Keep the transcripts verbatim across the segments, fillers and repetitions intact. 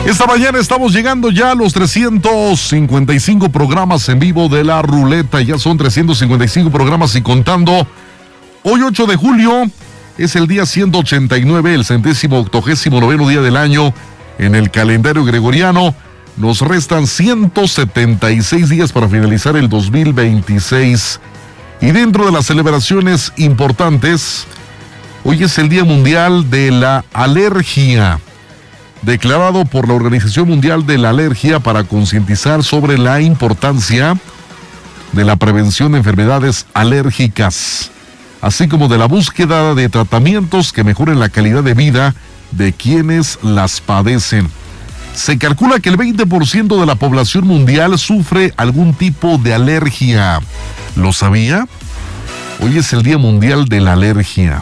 Esta mañana estamos llegando ya a los trescientos cincuenta y cinco programas en vivo de La Ruleta. Ya son trescientos cincuenta y cinco programas y contando. Hoy ocho de julio es el día ciento ochenta y nueve, el centésimo octogésimo noveno día del año en el calendario gregoriano. Nos restan ciento setenta y seis días para finalizar el dos mil veintiséis. Y dentro de las celebraciones importantes, hoy es el Día Mundial de la Alergia, declarado por la Organización Mundial de la Alergia para concientizar sobre la importancia de la prevención de enfermedades alérgicas, así como de la búsqueda de tratamientos que mejoren la calidad de vida de quienes las padecen. Se calcula que el veinte por ciento de la población mundial sufre algún tipo de alergia. ¿Lo sabía? Hoy es el Día Mundial de la Alergia.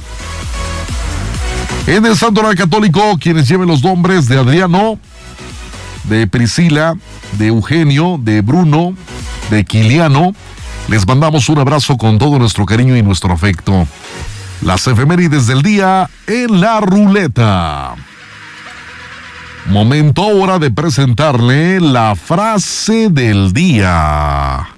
En el Santoral Católico, quienes lleven los nombres de Adriano, de Priscila, de Eugenio, de Bruno, de Kiliano, les mandamos un abrazo con todo nuestro cariño y nuestro afecto. Las efemérides del día en La Ruleta. Momento ahora de presentarle la frase del día.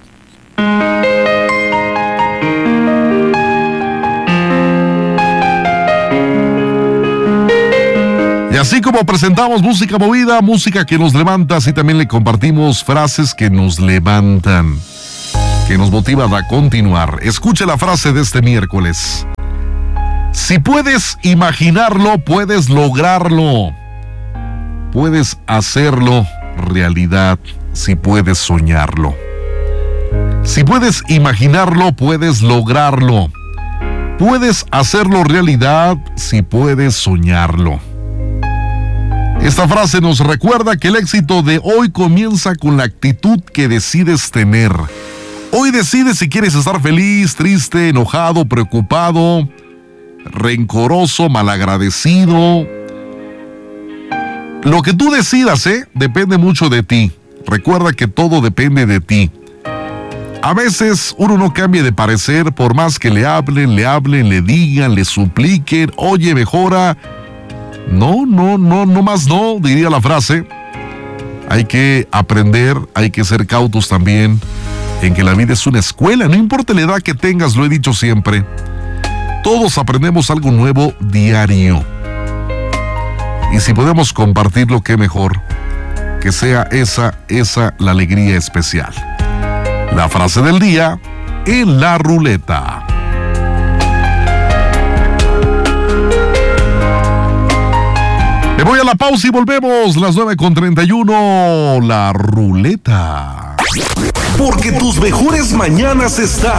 Y así como presentamos música movida, música que nos levanta, así también le compartimos frases que nos levantan, que nos motivan a continuar. Escuche la frase de este miércoles. Si puedes imaginarlo, puedes lograrlo. Puedes hacerlo realidad si puedes soñarlo. Si puedes imaginarlo, puedes lograrlo. Puedes hacerlo realidad si puedes soñarlo. Esta frase nos recuerda que el éxito de hoy comienza con la actitud que decides tener. Hoy decides si quieres estar feliz, triste, enojado, preocupado, rencoroso, malagradecido. Lo que tú decidas, ¿eh? Depende mucho de ti. Recuerda que todo depende de ti. A veces uno no cambia de parecer por más que le hablen, le hablen, le digan, le supliquen. Oye, mejora. No, no, no, no más no, diría la frase. Hay que aprender, hay que ser cautos también en que la vida es una escuela, no importa la edad que tengas, lo he dicho siempre. Todos aprendemos algo nuevo diario. Y si podemos compartirlo, qué mejor. Que sea esa, esa la alegría especial. La frase del día en La Ruleta. Me voy a la pausa y volvemos. Las nueve con treinta y uno. La Ruleta. Porque tus mejores mañanas están